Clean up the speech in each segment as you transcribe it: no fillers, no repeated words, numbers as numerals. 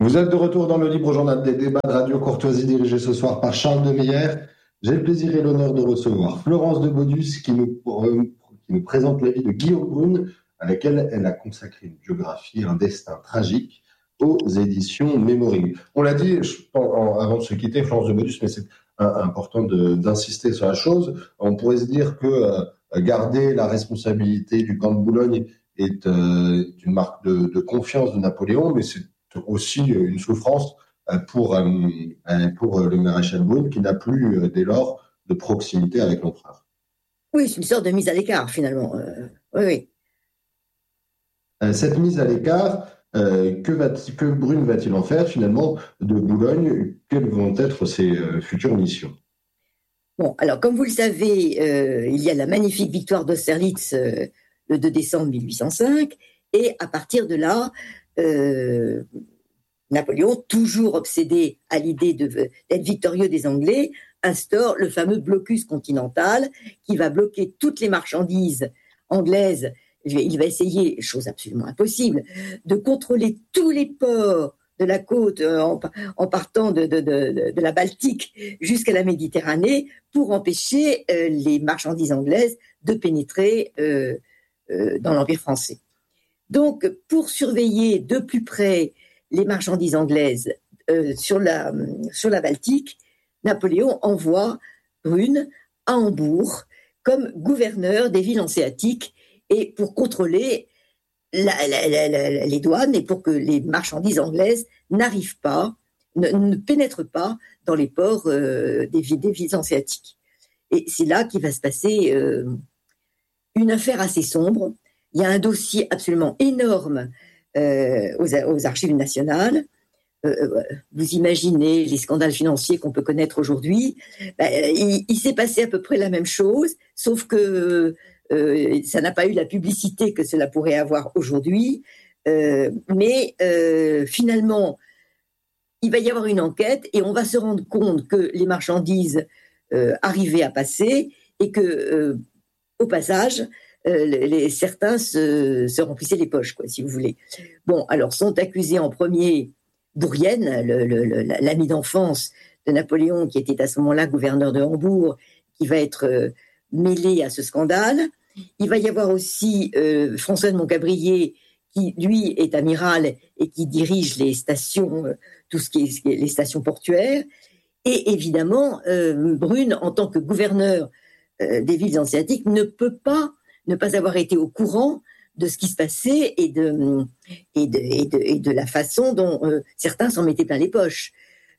Vous êtes de retour dans le libre journal des débats de Radio Courtoisie dirigé ce soir par Charles de Meyer. J'ai le plaisir et l'honneur de recevoir Florence de Baudusse qui nous présente la vie de Guillaume Brune, à laquelle elle a consacré une biographie, un destin tragique, aux éditions Mémorie. On l'a dit avant de se quitter, Florence de Baudusse, mais c'est important d'insister sur la chose. On pourrait se dire que garder la responsabilité du camp de Boulogne est une marque de confiance de Napoléon, mais c'est aussi une souffrance pour le maréchal Brune qui n'a plus dès lors de proximité avec l'empereur. Oui, c'est une sorte de mise à l'écart finalement. Oui. Cette mise à l'écart, que Brune va-t-il en faire finalement de Boulogne? Quelles vont être ses futures missions? Bon, alors comme vous le savez, il y a la magnifique victoire d'Austerlitz le 2 décembre 1805, et à partir de là, Napoléon, toujours obsédé à l'idée d'être victorieux des Anglais, instaure le fameux blocus continental qui va bloquer toutes les marchandises anglaises. Il va essayer, chose absolument impossible, de contrôler tous les ports de la côte en partant de la Baltique jusqu'à la Méditerranée pour empêcher les marchandises anglaises de pénétrer dans l'Empire français. Donc, pour surveiller de plus près les marchandises anglaises sur la Baltique, Napoléon envoie Brune à Hambourg comme gouverneur des villes hanséatiques et pour contrôler les douanes et pour que les marchandises anglaises n'arrivent pas, ne pénètrent pas dans les ports des villes hanséatiques. Et c'est là qu'il va se passer une affaire assez sombre. Il y a un dossier absolument énorme aux archives nationales. Vous imaginez les scandales financiers qu'on peut connaître aujourd'hui. Il s'est passé à peu près la même chose, sauf que ça n'a pas eu la publicité que cela pourrait avoir aujourd'hui. Mais finalement, il va y avoir une enquête et on va se rendre compte que les marchandises arrivaient à passer et que, au passage, certains se remplissaient les poches, quoi, si vous voulez. Bon, alors sont accusés en premier Bourrienne, l'ami d'enfance de Napoléon, qui était à ce moment-là gouverneur de Hambourg, qui va être mêlé à ce scandale. Il va y avoir aussi François de Montcabrier, qui lui est amiral et qui dirige les stations, tout ce qui est les stations portuaires. Et évidemment, Brune, en tant que gouverneur des villes hanséatiques, ne peut pas ne pas avoir été au courant de ce qui se passait et de la façon dont certains s'en mettaient plein les poches.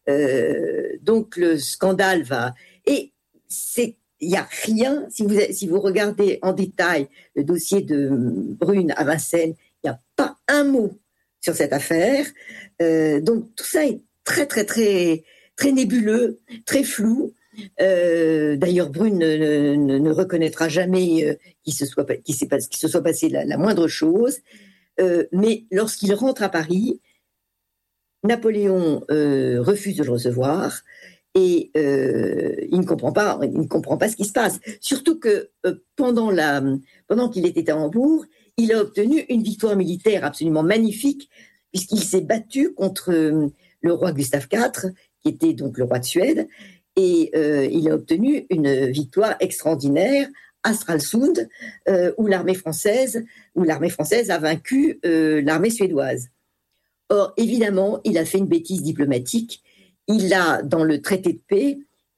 Donc le scandale va... Et il n'y a rien, si vous regardez en détail le dossier de Brune à Vincennes, il n'y a pas un mot sur cette affaire. Donc tout ça est très, très, très, très nébuleux, très flou. D'ailleurs, Brune ne reconnaîtra jamais qu'il se soit passé la moindre chose. Mais lorsqu'il rentre à Paris, Napoléon refuse de le recevoir et il ne comprend pas ce qui se passe. Surtout que pendant qu'il était à Hambourg, il a obtenu une victoire militaire absolument magnifique puisqu'il s'est battu contre le roi Gustave IV, qui était donc le roi de Suède. Et il a obtenu une victoire extraordinaire à Stralsund, où l'armée française a vaincu l'armée suédoise. Or, évidemment, il a fait une bêtise diplomatique. Il a, dans le traité de paix,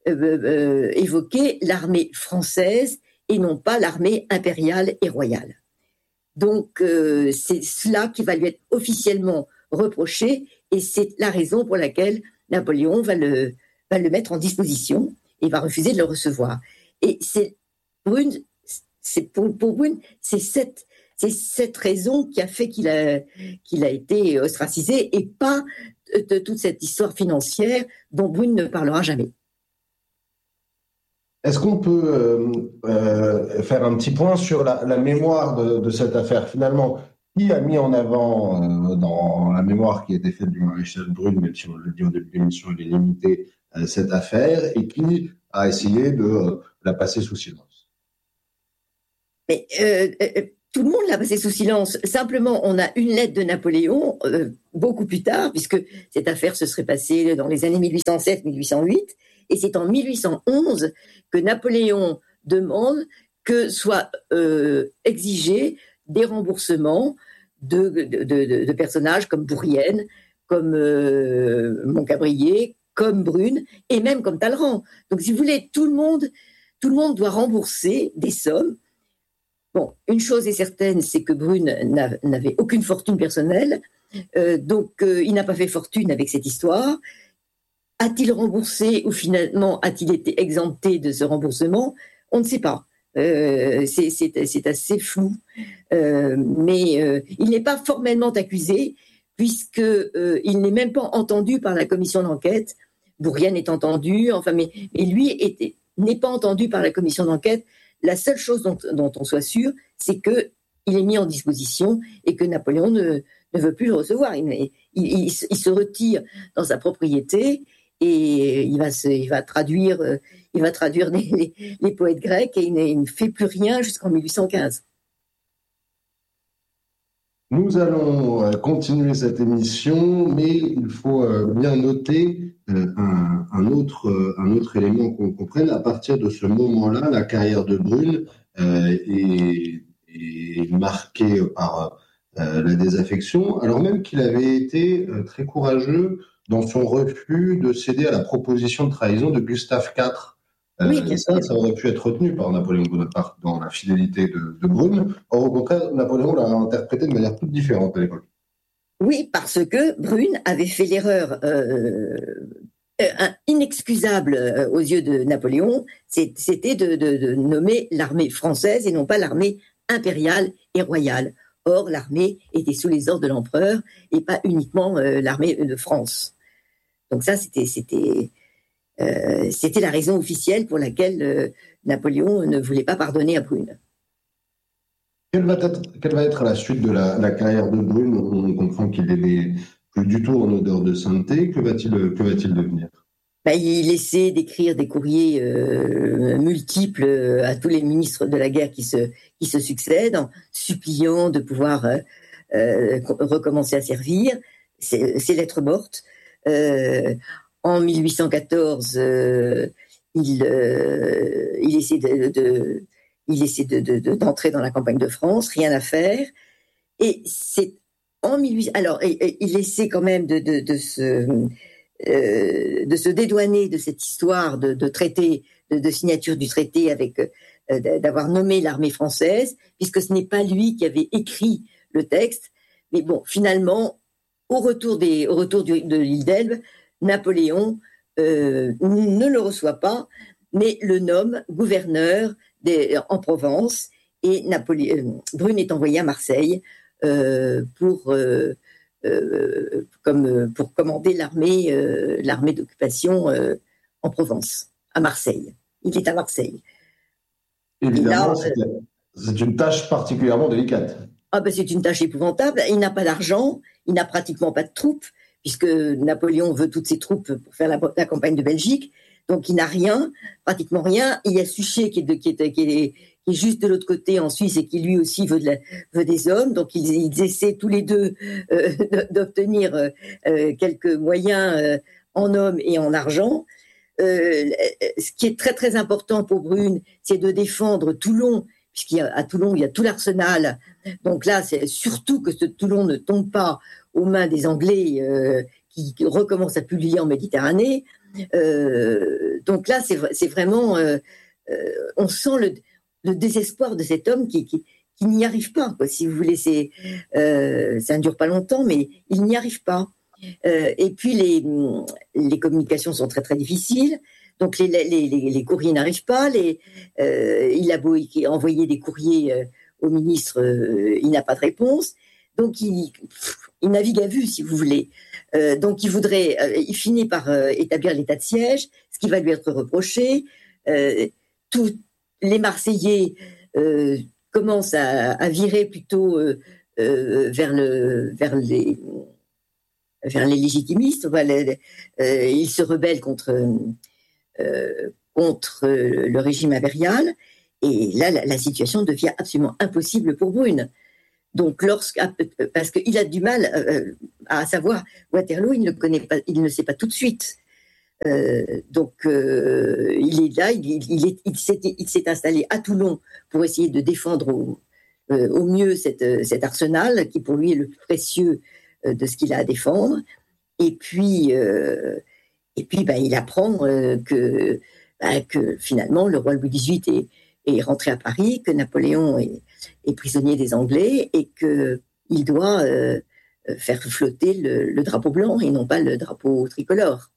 évoqué l'armée française et non pas l'armée impériale et royale. Donc, c'est cela qui va lui être officiellement reproché, et c'est la raison pour laquelle Napoléon va le mettre en disposition et va refuser de le recevoir. Et pour Brune, c'est cette raison qui a fait qu'il a été ostracisé et pas de toute cette histoire financière dont Brune ne parlera jamais. Est-ce qu'on peut faire un petit point sur la mémoire de cette affaire? Finalement, qui a mis en avant dans la mémoire qui a été faite du maréchal Brune, même si on le dit au début de l'émission, il est limité, cette affaire, et qui a essayé de la passer sous silence? Mais tout le monde l'a passé sous silence. Simplement, on a une lettre de Napoléon, beaucoup plus tard, puisque cette affaire se serait passée dans les années 1807-1808, et c'est en 1811 que Napoléon demande que soient exigés des remboursements de personnages comme Bourrienne, comme Montcabrier, comme Brune, et même comme Talleyrand. Donc, si vous voulez, tout le monde doit rembourser des sommes. Bon, une chose est certaine, c'est que Brune n'avait aucune fortune personnelle, donc il n'a pas fait fortune avec cette histoire. A-t-il remboursé ou finalement a-t-il été exempté de ce remboursement? On ne sait pas. C'est assez flou, mais il n'est pas formellement accusé puisqu'il n'est même pas entendu par la commission d'enquête. Bourrienne est entendu, enfin, mais lui n'est pas entendu par la commission d'enquête. La seule chose dont on soit sûr, c'est qu'il est mis en disposition et que Napoléon ne veut plus le recevoir. Il se retire dans sa propriété et il va traduire les poètes grecs et il ne fait plus rien jusqu'en 1815. Nous allons continuer cette émission, mais il faut bien noter un autre élément qu'on comprenne. À partir de ce moment-là, la carrière de Brune est marquée par la désaffection, alors même qu'il avait été très courageux dans son refus de céder à la proposition de trahison de Gustave IV. Oui, bien sûr. Ça aurait pu être retenu par Napoléon Bonaparte dans la fidélité de Brune. Or, au contraire, Napoléon l'a interprété de manière toute différente à l'époque. Oui, parce que Brune avait fait l'erreur inexcusable aux yeux de Napoléon, c'était de nommer l'armée française et non pas l'armée impériale et royale. Or, l'armée était sous les ordres de l'empereur et pas uniquement l'armée de France. Donc ça, c'était la raison officielle pour laquelle Napoléon ne voulait pas pardonner à Brune. Quelle va être la suite de la carrière de Brune? On comprend qu'il n'est plus du tout en odeur de sainteté. Que va-t-il devenir? Il essaie d'écrire des courriers multiples à tous les ministres de la guerre qui se succèdent, en suppliant de pouvoir recommencer à servir. C'est lettres mortes. En 1814, il essaie d'entrer dans la campagne de France, rien à faire. Et c'est en 18... Alors, il essaie quand même de se dédouaner de cette histoire de traité, de signature du traité avec d'avoir nommé l'armée française, puisque ce n'est pas lui qui avait écrit le texte. Mais bon, finalement, au retour de l'île d'Elbe, Napoléon ne le reçoit pas, mais le nomme gouverneur en Provence, et Brune est envoyé à Marseille pour commander l'armée d'occupation en Provence, à Marseille. Il est à Marseille. Évidemment, c'est une tâche particulièrement délicate. C'est une tâche épouvantable. Il n'a pas d'argent, il n'a pratiquement pas de troupes, puisque Napoléon veut toutes ses troupes pour faire la campagne de Belgique. Donc il n'a rien, pratiquement rien. Il y a Suchet qui est juste de l'autre côté en Suisse et qui lui aussi veut des hommes. Donc ils essaient tous les deux d'obtenir quelques moyens en hommes et en argent. Ce qui est très très important pour Brune, c'est de défendre Toulon, puisqu'à Toulon il y a tout l'arsenal. Donc là, c'est surtout que ce Toulon ne tombe pas aux mains des Anglais qui recommencent à publier en Méditerranée. Donc là, c'est vraiment, on sent le désespoir de cet homme qui n'y arrive pas, quoi. Si vous voulez, ça ne dure pas longtemps, mais il n'y arrive pas. Et puis les communications sont très très difficiles. Donc les courriers n'arrivent pas. Il a beau envoyer des courriers au ministre, il n'a pas de réponse. Donc il navigue à vue, si vous voulez. Donc il finit par établir l'état de siège, ce qui va lui être reproché. Tous les Marseillais commencent à virer plutôt vers les légitimistes. Ils se rebellent contre le régime impérial. Et là, la situation devient absolument impossible pour Brune. Donc, parce qu'il a du mal à savoir Waterloo, il ne connaît pas, il ne sait pas tout de suite. Donc, il est là, il s'est installé à Toulon pour essayer de défendre au mieux cet arsenal qui pour lui est le plus précieux de ce qu'il a à défendre. Et puis il apprend que finalement le roi Louis XVIII est rentré à Paris, que Napoléon est prisonnier des Anglais et qu'il doit faire flotter le drapeau blanc et non pas le drapeau tricolore.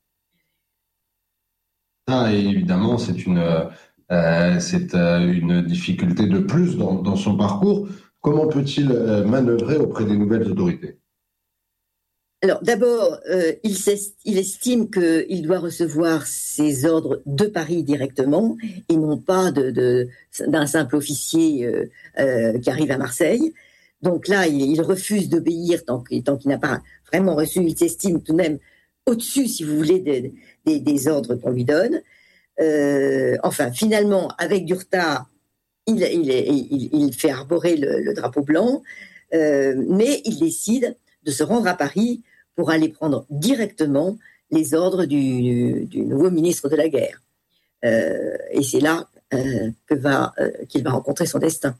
Ah, et évidemment, c'est une difficulté de plus dans son parcours. Comment peut-il manœuvrer auprès des nouvelles autorités? Alors d'abord, il estime qu'il doit recevoir ses ordres de Paris directement et non pas d'un simple officier qui arrive à Marseille. Donc là, il refuse d'obéir tant qu'il n'a pas vraiment reçu. Il s'estime tout de même au-dessus, si vous voulez, des ordres qu'on lui donne. Enfin, finalement, avec du retard, il fait arborer le drapeau blanc, mais il décide de se rendre à Paris pour aller prendre directement les ordres du nouveau ministre de la Guerre. Et c'est là qu'il va rencontrer son destin.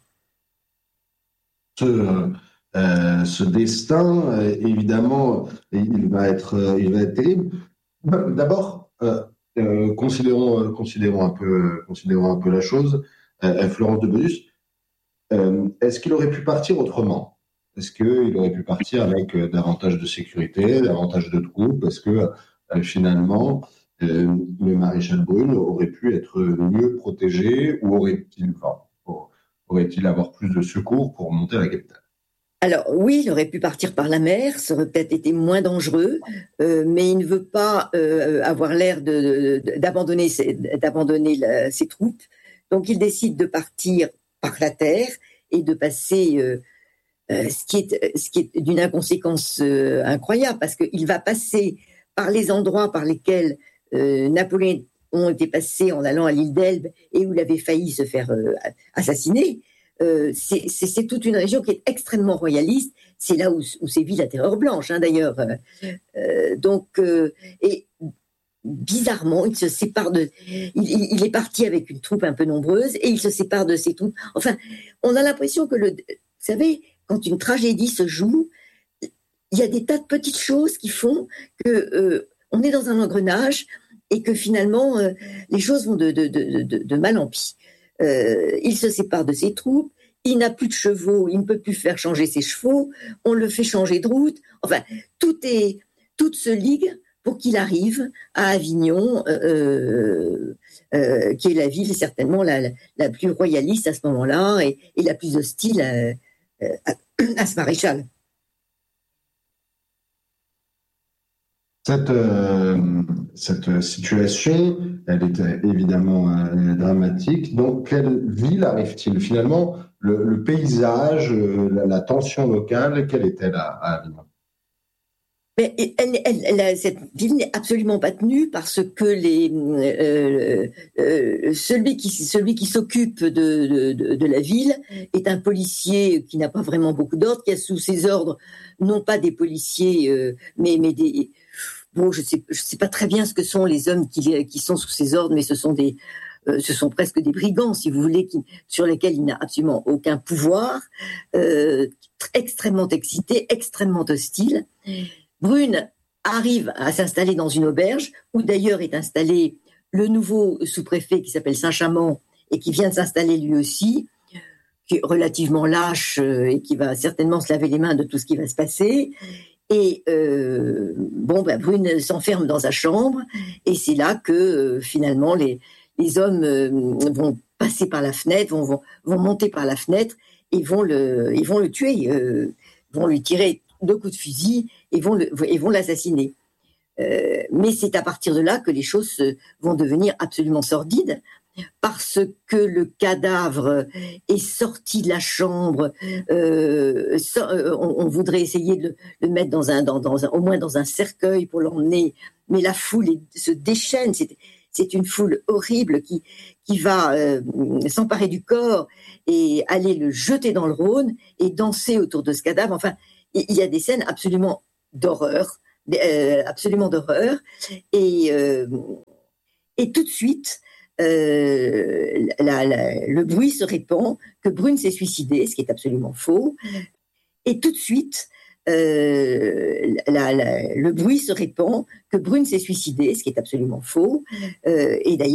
Ce destin, évidemment, il va être terrible. D'abord, considérons un peu la chose. Florence de Bodus, est-ce qu'il aurait pu partir autrement? Est-ce qu'il aurait pu partir avec davantage de sécurité, davantage de troupes? Est-ce que finalement, le maréchal Brune aurait pu être mieux protégé ou aurait-il avoir plus de secours pour monter à la capitale? Alors oui, il aurait pu partir par la mer, ça aurait peut-être été moins dangereux, mais il ne veut pas avoir l'air d'abandonner ses troupes. Donc il décide de partir par la terre et de passer, ce qui est d'une inconséquence incroyable, parce qu'il va passer par les endroits par lesquels Napoléon était passé en allant à l'île d'Elbe et où il avait failli se faire assassiner. C'est toute une région qui est extrêmement royaliste. C'est là où sévit la terreur blanche, hein, d'ailleurs. Et bizarrement, il se sépare il est parti avec une troupe un peu nombreuse et il se sépare de ses troupes. Enfin, on a l'impression que vous savez, quand une tragédie se joue, il y a des tas de petites choses qui font que on est dans un engrenage et que finalement les choses vont de mal en pis. Il se sépare de ses troupes, il n'a plus de chevaux, il ne peut plus faire changer ses chevaux, on le fait changer de route. Enfin, tout se ligue pour qu'il arrive à Avignon, qui est la ville certainement la plus royaliste à ce moment-là et la plus hostile à ce maréchal. Cette situation, elle est évidemment dramatique. Dans quelle ville arrive-t-il finalement? Le paysage, la tension locale, quelle est-elle à Avignon? Mais cette ville n'est absolument pas tenue parce que celui qui s'occupe de la ville est un policier qui n'a pas vraiment beaucoup d'ordre, qui a sous ses ordres non pas des policiers, mais des... Bon, je sais pas très bien ce que sont les hommes qui sont sous ses ordres, mais ce sont presque des brigands, si vous voulez, sur lesquels il n'a absolument aucun pouvoir, extrêmement excité, extrêmement hostile. Brune arrive à s'installer dans une auberge, où d'ailleurs est installé le nouveau sous-préfet qui s'appelle Saint-Chamond et qui vient de s'installer lui aussi, qui est relativement lâche et qui va certainement se laver les mains de tout ce qui va se passer. Et Brune s'enferme dans sa chambre et c'est là que finalement les hommes vont passer par la fenêtre, vont monter par la fenêtre et vont le tuer, vont lui tirer 2 coups de fusil et vont l'assassiner. Mais c'est à partir de là que les choses vont devenir absolument sordides, parce que le cadavre est sorti de la chambre. On voudrait essayer de le mettre au moins dans un cercueil pour l'emmener, mais la foule se déchaîne. c'est une foule horrible qui va s'emparer du corps et aller le jeter dans le Rhône et danser autour de ce cadavre. Enfin, il y a des scènes absolument d'horreur, et tout de suite, le bruit se répand que Brune s'est suicidée, ce qui est absolument faux. Et tout de suite, le bruit se répand que Brune s'est suicidée, ce qui est absolument faux. Et d'ailleurs,